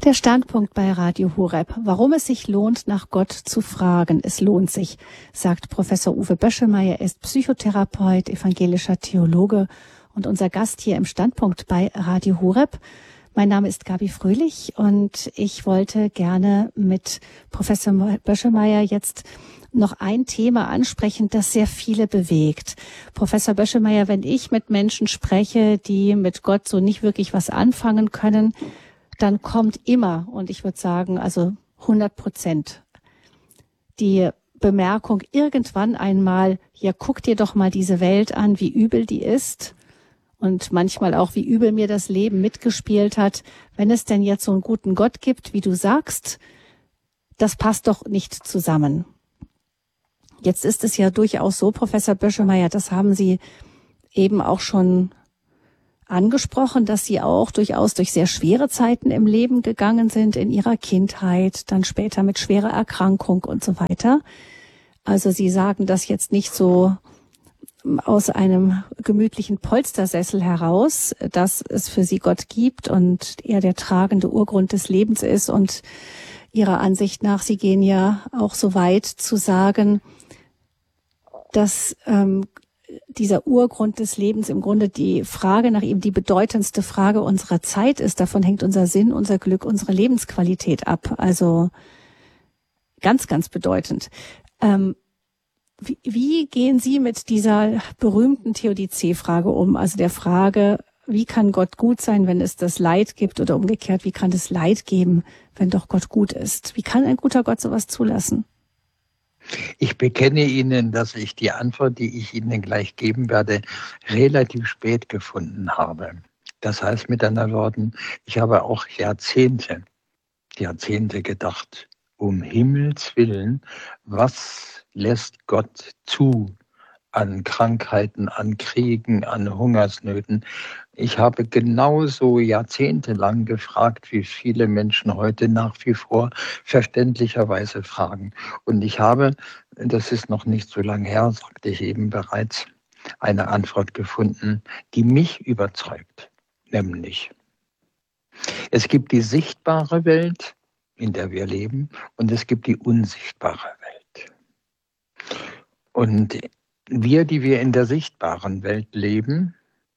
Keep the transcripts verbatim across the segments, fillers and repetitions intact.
Der Standpunkt bei Radio Horeb. Warum es sich lohnt, nach Gott zu fragen. Es lohnt sich, sagt Professor Uwe Böschelmeier. Er ist Psychotherapeut, evangelischer Theologe und unser Gast hier im Standpunkt bei Radio Horeb. Mein Name ist Gabi Fröhlich und ich wollte gerne mit Professor Böschelmeier jetzt noch ein Thema ansprechen, das sehr viele bewegt. Professor Böschelmeier, wenn ich mit Menschen spreche, die mit Gott so nicht wirklich was anfangen können, dann kommt immer, und ich würde sagen, also hundert Prozent, die Bemerkung irgendwann einmal, ja, guck dir doch mal diese Welt an, wie übel die ist. Und manchmal auch, wie übel mir das Leben mitgespielt hat. Wenn es denn jetzt so einen guten Gott gibt, wie du sagst, das passt doch nicht zusammen. Jetzt ist es ja durchaus so, Professor Böschelmeier, das haben Sie eben auch schon angesprochen, dass Sie auch durchaus durch sehr schwere Zeiten im Leben gegangen sind, in Ihrer Kindheit, dann später mit schwerer Erkrankung und so weiter. Also Sie sagen das jetzt nicht so aus einem gemütlichen Polstersessel heraus, dass es für Sie Gott gibt und er der tragende Urgrund des Lebens ist. Und Ihrer Ansicht nach, Sie gehen ja auch so weit zu sagen, dass ähm, dieser Urgrund des Lebens im Grunde die Frage nach ihm die bedeutendste Frage unserer Zeit ist. Davon hängt unser Sinn, unser Glück, unsere Lebensqualität ab. Also ganz, ganz bedeutend. Ähm, wie, wie gehen Sie mit dieser berühmten Theodizee-Frage um? Also der Frage, wie kann Gott gut sein, wenn es das Leid gibt? Oder umgekehrt, wie kann es Leid geben, wenn doch Gott gut ist? Wie kann ein guter Gott sowas zulassen? Ich bekenne Ihnen, dass ich die Antwort, die ich Ihnen gleich geben werde, relativ spät gefunden habe. Das heißt mit anderen Worten, ich habe auch Jahrzehnte, Jahrzehnte gedacht, um Himmels Willen, was lässt Gott zu an Krankheiten, an Kriegen, an Hungersnöten? Ich habe genauso jahrzehntelang gefragt, wie viele Menschen heute nach wie vor verständlicherweise fragen. Und ich habe, das ist noch nicht so lange her, sagte ich eben bereits, eine Antwort gefunden, die mich überzeugt. Nämlich, es gibt die sichtbare Welt, in der wir leben, und es gibt die unsichtbare Welt. Und wir, die wir in der sichtbaren Welt leben,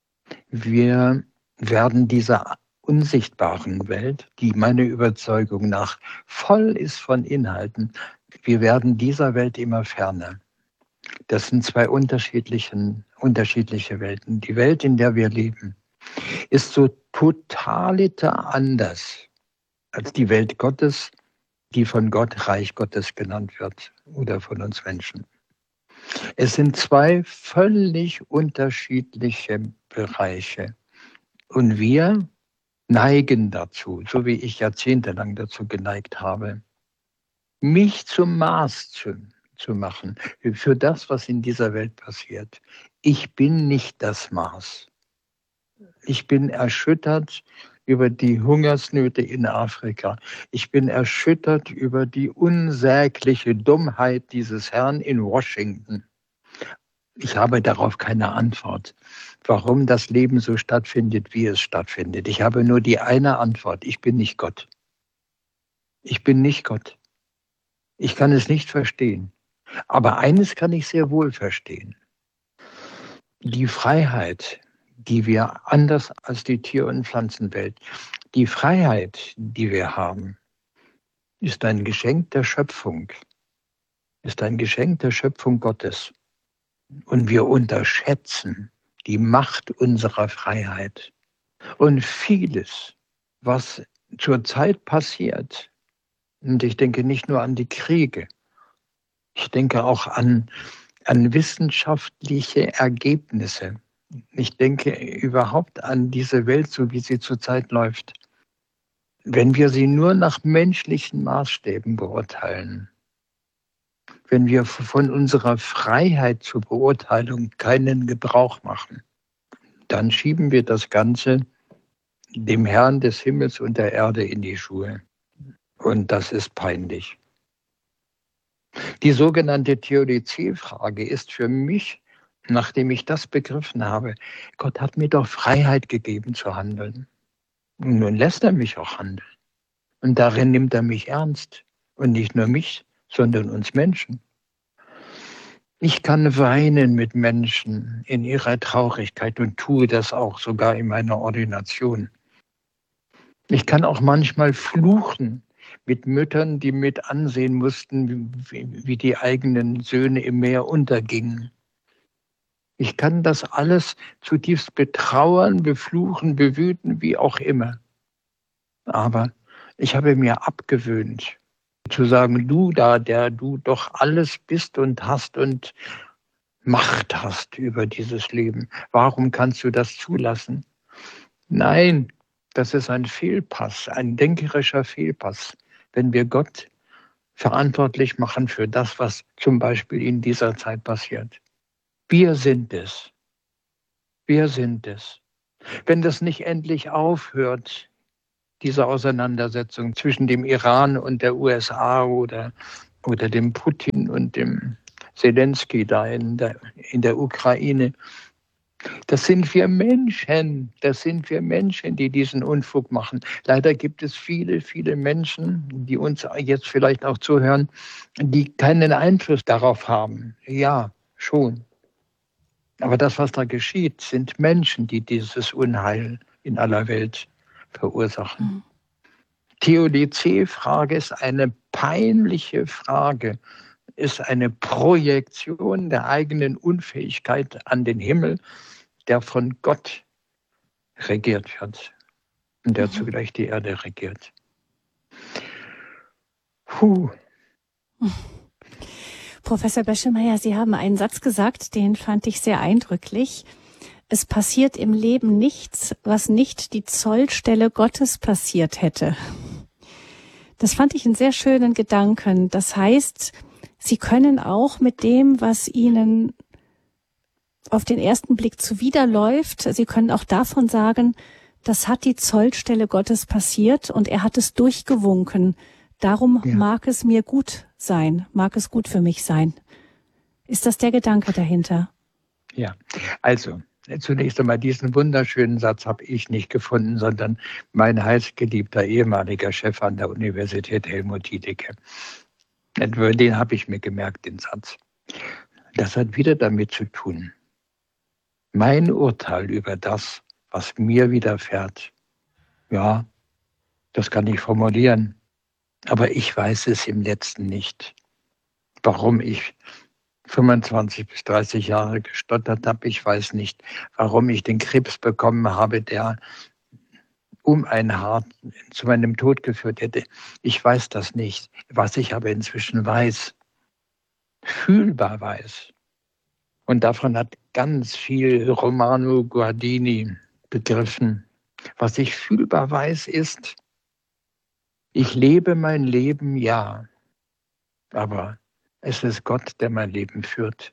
wir werden dieser unsichtbaren Welt, die meiner Überzeugung nach voll ist von Inhalten, wir werden dieser Welt immer ferner. Das sind zwei unterschiedlichen, unterschiedliche Welten. Die Welt, in der wir leben, ist so totaliter anders als die Welt Gottes, die von Gott Reich Gottes genannt wird oder von uns Menschen. Es sind zwei völlig unterschiedliche Bereiche. Und wir neigen dazu, so wie ich jahrzehntelang dazu geneigt habe, mich zum Maß zu, zu machen für das, was in dieser Welt passiert. Ich bin nicht das Maß. Ich bin erschüttert über die Hungersnöte in Afrika. Ich bin erschüttert über die unsägliche Dummheit dieses Herrn in Washington. Ich habe darauf keine Antwort, warum das Leben so stattfindet, wie es stattfindet. Ich habe nur die eine Antwort: Ich bin nicht Gott. Ich bin nicht Gott. Ich kann es nicht verstehen. Aber eines kann ich sehr wohl verstehen. Die Freiheit, die wir anders als die Tier- und Pflanzenwelt, die Freiheit, die wir haben, ist ein Geschenk der Schöpfung, ist ein Geschenk der Schöpfung Gottes. Und wir unterschätzen die Macht unserer Freiheit. Und vieles, was zurzeit passiert, und ich denke nicht nur an die Kriege, ich denke auch an, an wissenschaftliche Ergebnisse. Ich denke überhaupt an diese Welt, so wie sie zurzeit läuft. Wenn wir sie nur nach menschlichen Maßstäben beurteilen, wenn wir von unserer Freiheit zur Beurteilung keinen Gebrauch machen, dann schieben wir das Ganze dem Herrn des Himmels und der Erde in die Schuhe. Und das ist peinlich. Die sogenannte Theodizee-Frage ist für mich, nachdem ich das begriffen habe, Gott hat mir doch Freiheit gegeben zu handeln. Und nun lässt er mich auch handeln. Und darin nimmt er mich ernst. Und nicht nur mich, sondern uns Menschen. Ich kann weinen mit Menschen in ihrer Traurigkeit und tue das auch sogar in meiner Ordination. Ich kann auch manchmal fluchen mit Müttern, die mit ansehen mussten, wie, wie die eigenen Söhne im Meer untergingen. Ich kann das alles zutiefst betrauern, befluchen, bewüten, wie auch immer. Aber ich habe mir abgewöhnt, zu sagen, du da, der du doch alles bist und hast und Macht hast über dieses Leben. Warum kannst du das zulassen? Nein, das ist ein Fehlpass, ein denkerischer Fehlpass, wenn wir Gott verantwortlich machen für das, was zum Beispiel in dieser Zeit passiert. Wir sind es. Wir sind es. Wenn das nicht endlich aufhört, diese Auseinandersetzung zwischen dem Iran und der U S A oder, oder dem Putin und dem Zelensky da in der, in der Ukraine. Das sind wir Menschen, das sind wir Menschen, die diesen Unfug machen. Leider gibt es viele, viele Menschen, die uns jetzt vielleicht auch zuhören, die keinen Einfluss darauf haben. Ja, schon. Aber das, was da geschieht, sind Menschen, die dieses Unheil in aller Welt verursachen. Mhm. Theodizee-Frage ist eine peinliche Frage, ist eine Projektion der eigenen Unfähigkeit an den Himmel, der von Gott regiert wird und der mhm. zugleich die Erde regiert. Puh. Professor Beschelmeier, Sie haben einen Satz gesagt, den fand ich sehr eindrücklich. Es passiert im Leben nichts, was nicht die Zollstelle Gottes passiert hätte. Das fand ich einen sehr schönen Gedanken. Das heißt, Sie können auch mit dem, was Ihnen auf den ersten Blick zuwiderläuft, Sie können auch davon sagen, das hat die Zollstelle Gottes passiert und er hat es durchgewunken. Darum ja. mag es mir gut sein, mag es gut für mich sein. Ist das der Gedanke dahinter? Ja, also zunächst einmal diesen wunderschönen Satz habe ich nicht gefunden, sondern mein heißgeliebter ehemaliger Chef an der Universität Helmut Tiedecke. Den habe ich mir gemerkt, den Satz. Das hat wieder damit zu tun. Mein Urteil über das, was mir widerfährt, ja, das kann ich formulieren. Aber ich weiß es im Letzten nicht. Warum ich fünfundzwanzig bis dreißig Jahre gestottert habe, ich weiß nicht. Warum ich den Krebs bekommen habe, der um ein Haar zu meinem Tod geführt hätte. Ich weiß das nicht. Was ich aber inzwischen weiß, fühlbar weiß. Und davon hat ganz viel Romano Guardini begriffen. Was ich fühlbar weiß, ist, ich lebe mein Leben, ja, aber es ist Gott, der mein Leben führt.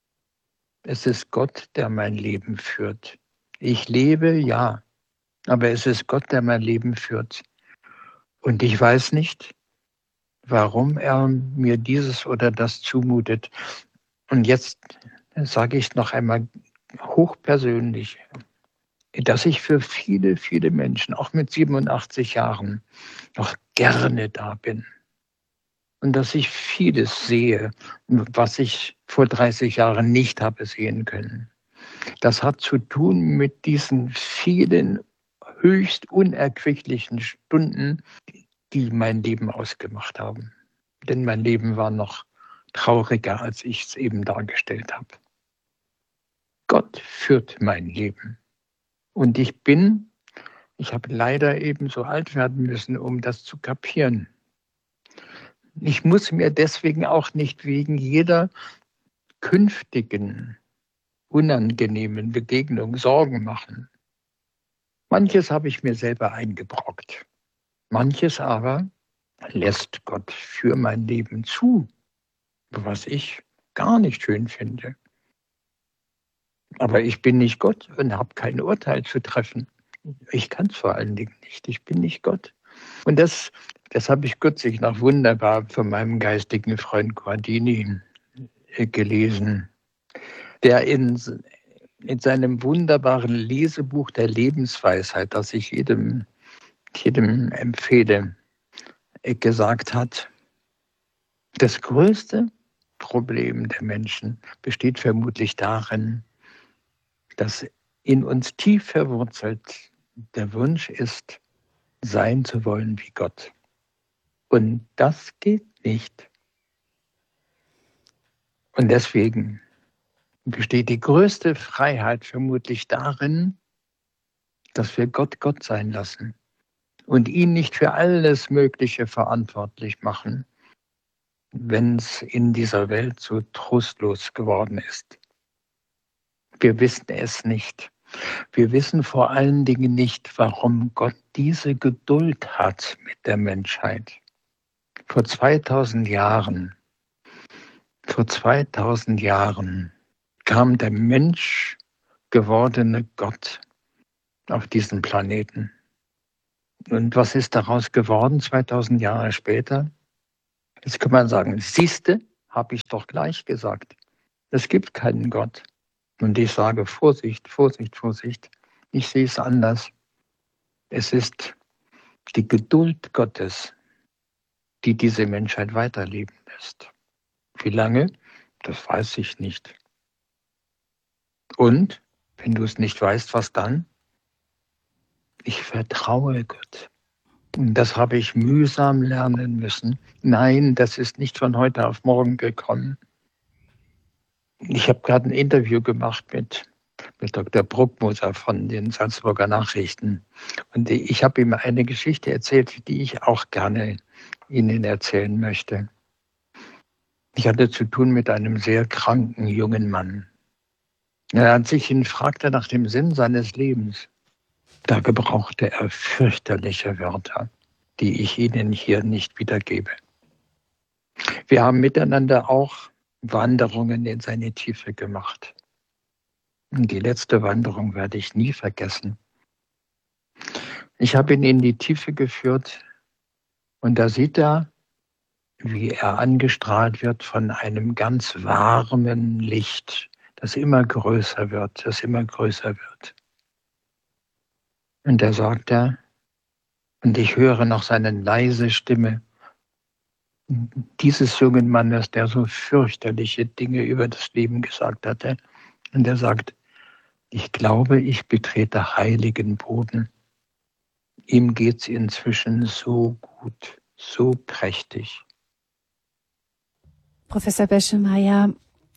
Es ist Gott, der mein Leben führt. Ich lebe, ja, aber es ist Gott, der mein Leben führt. Und ich weiß nicht, warum er mir dieses oder das zumutet. Und jetzt sage ich noch einmal hochpersönlich, dass ich für viele, viele Menschen, auch mit siebenundachtzig Jahren, noch gerne da bin. Und dass ich vieles sehe, was ich vor dreißig Jahren nicht habe sehen können. Das hat zu tun mit diesen vielen höchst unerquicklichen Stunden, die mein Leben ausgemacht haben. Denn mein Leben war noch trauriger, als ich es eben dargestellt habe. Gott führt mein Leben. Und ich bin, ich habe leider eben so alt werden müssen, um das zu kapieren. Ich muss mir deswegen auch nicht wegen jeder künftigen, unangenehmen Begegnung Sorgen machen. Manches habe ich mir selber eingebrockt. Manches aber lässt Gott für mein Leben zu, was ich gar nicht schön finde. Aber ich bin nicht Gott und habe kein Urteil zu treffen. Ich kann es vor allen Dingen nicht. Ich bin nicht Gott. Und das, das habe ich kürzlich noch wunderbar von meinem geistigen Freund Guardini gelesen, der in, in seinem wunderbaren Lesebuch der Lebensweisheit, das ich jedem, jedem empfehle, gesagt hat, das größte Problem der Menschen besteht vermutlich darin, dass in uns tief verwurzelt der Wunsch ist, sein zu wollen wie Gott. Und das geht nicht. Und deswegen besteht die größte Freiheit vermutlich darin, dass wir Gott Gott sein lassen und ihn nicht für alles Mögliche verantwortlich machen, wenn es in dieser Welt so trostlos geworden ist. Wir wissen es nicht. Wir wissen vor allen Dingen nicht, warum Gott diese Geduld hat mit der Menschheit. Vor zweitausend Jahren, vor zweitausend Jahren kam der Mensch gewordene Gott auf diesen Planeten. Und was ist daraus geworden zweitausend Jahre später? Jetzt kann man sagen, siehste, habe ich doch gleich gesagt. Es gibt keinen Gott. Und ich sage, Vorsicht, Vorsicht, Vorsicht. Ich sehe es anders. Es ist die Geduld Gottes, die diese Menschheit weiterleben lässt. Wie lange? Das weiß ich nicht. Und, wenn du es nicht weißt, was dann? Ich vertraue Gott. Und das habe ich mühsam lernen müssen. Nein, das ist nicht von heute auf morgen gekommen. Ich habe gerade ein Interview gemacht mit, mit Doktor Bruckmoser von den Salzburger Nachrichten. Und ich habe ihm eine Geschichte erzählt, die ich auch gerne Ihnen erzählen möchte. Ich hatte zu tun mit einem sehr kranken jungen Mann. Als ich ihn fragte nach dem Sinn seines Lebens, da gebrauchte er fürchterliche Wörter, die ich Ihnen hier nicht wiedergebe. Wir haben miteinander auch Wanderungen in seine Tiefe gemacht. Und die letzte Wanderung werde ich nie vergessen. Ich habe ihn in die Tiefe geführt und da sieht er, wie er angestrahlt wird von einem ganz warmen Licht, das immer größer wird, das immer größer wird. Und da sagt er, und ich höre noch seine leise Stimme, dieses jungen Mannes, der so fürchterliche Dinge über das Leben gesagt hatte. Und er sagt, ich glaube, ich betrete heiligen Boden. Ihm geht's inzwischen so gut, so prächtig. Professor Beschemeier,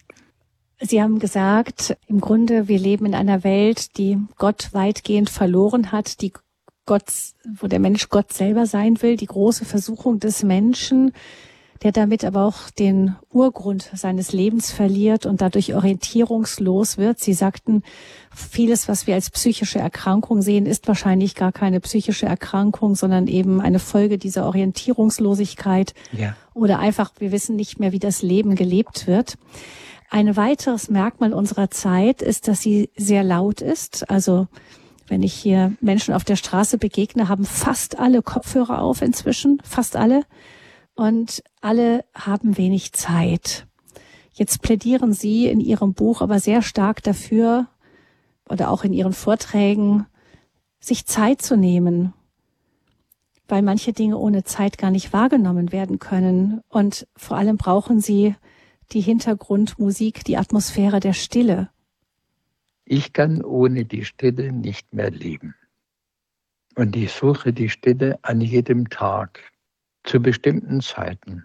Sie haben gesagt, im Grunde, wir leben in einer Welt, die Gott weitgehend verloren hat, die Gott, wo der Mensch Gott selber sein will, die große Versuchung des Menschen, der damit aber auch den Urgrund seines Lebens verliert und dadurch orientierungslos wird. Sie sagten, vieles, was wir als psychische Erkrankung sehen, ist wahrscheinlich gar keine psychische Erkrankung, sondern eben eine Folge dieser Orientierungslosigkeit. Ja. Oder einfach, wir wissen nicht mehr, wie das Leben gelebt wird. Ein weiteres Merkmal unserer Zeit ist, dass sie sehr laut ist. Also wenn ich hier Menschen auf der Straße begegne, haben fast alle Kopfhörer auf inzwischen, fast alle. Und alle haben wenig Zeit. Jetzt plädieren Sie in Ihrem Buch aber sehr stark dafür, oder auch in Ihren Vorträgen, sich Zeit zu nehmen, weil manche Dinge ohne Zeit gar nicht wahrgenommen werden können. Und vor allem brauchen Sie die Hintergrundmusik, die Atmosphäre der Stille. Ich kann ohne die Stille nicht mehr leben. Und ich suche die Stille an jedem Tag. Zu bestimmten Zeiten.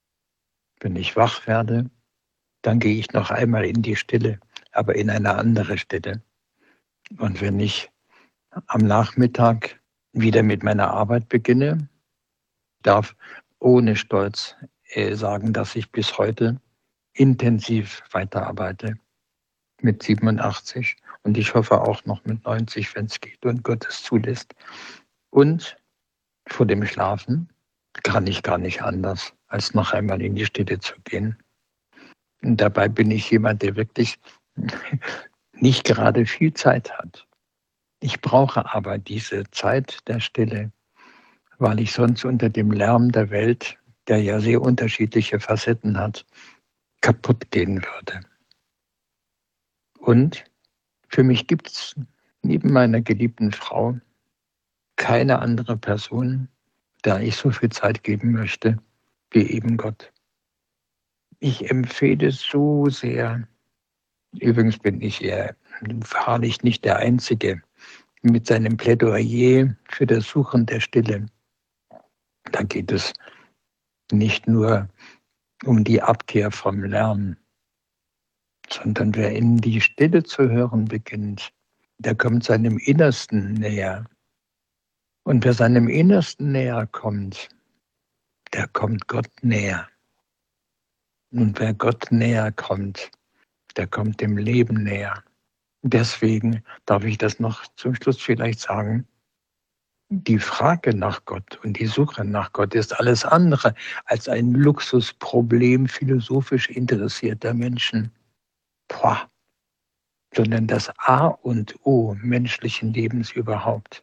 Wenn ich wach werde, dann gehe ich noch einmal in die Stille, aber in eine andere Stille. Und wenn ich am Nachmittag wieder mit meiner Arbeit beginne, darf ohne Stolz sagen, dass ich bis heute intensiv weiterarbeite mit siebenundachtzig und ich hoffe auch noch mit neunzig, wenn es geht und Gott es zulässt. Und vor dem Schlafen kann ich gar nicht anders, als noch einmal in die Stille zu gehen. Und dabei bin ich jemand, der wirklich nicht gerade viel Zeit hat. Ich brauche aber diese Zeit der Stille, weil ich sonst unter dem Lärm der Welt, der ja sehr unterschiedliche Facetten hat, kaputt gehen würde. Und für mich gibt es neben meiner geliebten Frau keine andere Person, da ich so viel Zeit geben möchte, wie eben Gott. Ich empfehle so sehr, übrigens bin ich ja wahrlich nicht der Einzige, mit seinem Plädoyer für das Suchen der Stille. Da geht es nicht nur um die Abkehr vom Lärm, sondern wer in die Stille zu hören beginnt, der kommt seinem Innersten näher. Und wer seinem Innersten näher kommt, der kommt Gott näher. Und wer Gott näher kommt, der kommt dem Leben näher. Deswegen darf ich das noch zum Schluss vielleicht sagen, die Frage nach Gott und die Suche nach Gott ist alles andere als ein Luxusproblem philosophisch interessierter Menschen. Boah. Sondern das A und O menschlichen Lebens überhaupt.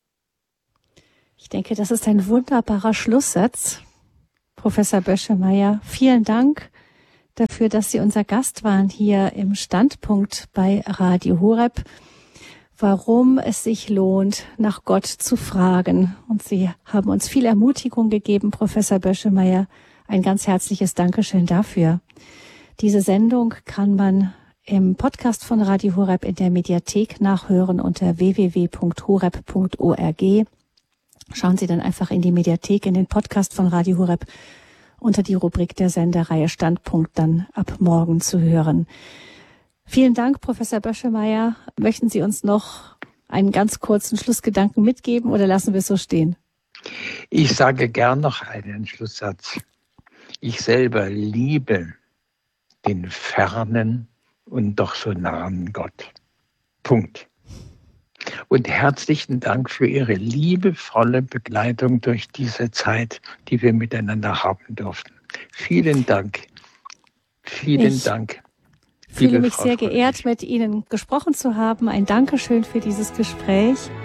Ich denke, das ist ein wunderbarer Schlusssatz. Professor Böschemeier, vielen Dank dafür, dass Sie unser Gast waren hier im Standpunkt bei Radio Horeb, warum es sich lohnt, nach Gott zu fragen. Und Sie haben uns viel Ermutigung gegeben, Professor Böschemeier. Ein ganz herzliches Dankeschön dafür. Diese Sendung kann man im Podcast von Radio Horeb in der Mediathek nachhören unter w w w punkt horeb punkt org. Schauen Sie dann einfach in die Mediathek, in den Podcast von Radio Horeb unter die Rubrik der Sendereihe Standpunkt dann ab morgen zu hören. Vielen Dank, Professor Böschemeier. Möchten Sie uns noch einen ganz kurzen Schlussgedanken mitgeben oder lassen wir es so stehen? Ich sage gern noch einen Schlusssatz. Ich selber liebe den fernen und doch so nahen Gott. Punkt. Und herzlichen Dank für Ihre liebevolle Begleitung durch diese Zeit, die wir miteinander haben durften. Vielen Dank. Vielen ich Dank. Ich fühle mich sehr geehrt, mit Ihnen gesprochen zu haben. Ein Dankeschön für dieses Gespräch.